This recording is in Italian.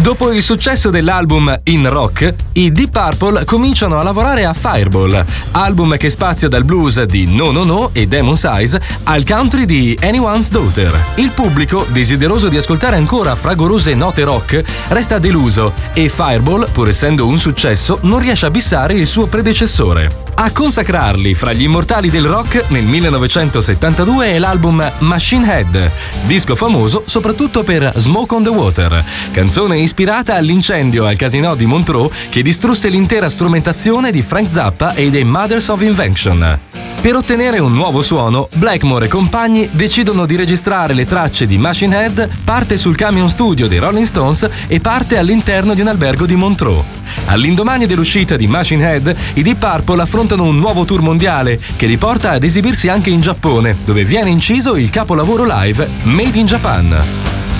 Dopo il successo dell'album In Rock, i Deep Purple cominciano a lavorare a Fireball, album che spazia dal blues di No No No e Demon's Eyes al country di Anyone's Daughter. Il pubblico, desideroso di ascoltare ancora fragorose note rock, resta deluso e Fireball, pur essendo un successo, non riesce a bissare il suo predecessore. A consacrarli fra gli immortali del rock nel 1972 è l'album Machine Head, disco famoso soprattutto per Smoke on the Water, canzone ispirata all'incendio al casinò di Montreux che distrusse l'intera strumentazione di Frank Zappa e dei Mothers of Invention. Per ottenere un nuovo suono, Blackmore e compagni decidono di registrare le tracce di Machine Head parte sul camion studio dei Rolling Stones e parte all'interno di un albergo di Montreux. All'indomani dell'uscita di Machine Head, i Deep Purple affrontano un nuovo tour mondiale che li porta ad esibirsi anche in Giappone, dove viene inciso il capolavoro live Made in Japan.